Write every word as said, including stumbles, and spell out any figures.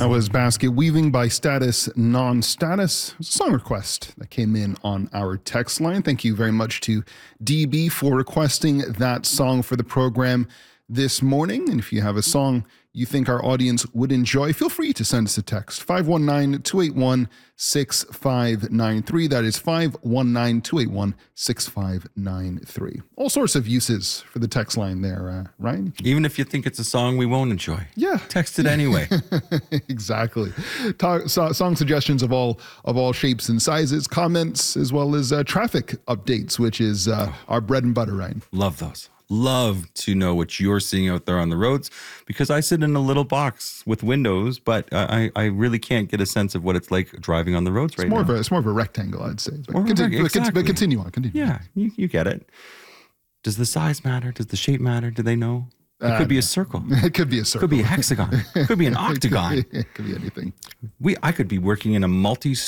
That was Basket Weaving by Status Non-Status. It was a song request that came in on our text line. Thank you very much to D B for requesting that song for the program this morning. And if you have a song you think our audience would enjoy, feel free to send us a text. five one nine, two eight one, six five nine three. That is five one nine, two eight one, six five nine three. All sorts of uses for the text line there, uh, Ryan. Even if you think it's a song we won't enjoy. Yeah. Text it anyway. Exactly. Talk, so, song suggestions of all of all shapes and sizes, comments, as well as uh, traffic updates, which is uh, oh. our bread and butter, Ryan. Love those. Love to know what you're seeing out there on the roads, because I sit in a little box with windows, but I, I really can't get a sense of what it's like driving on the roads right it's more now. Of a, it's more of a rectangle, I'd say. But, More continue, rec- exactly. but continue on. Continue. Yeah, you, you get it. Does the size matter? Does the shape matter? Do they know? It uh, could be a circle. It could be a circle. It could be a hexagon. It could be an octagon. It could be, it could be anything. We, I could be working in a multi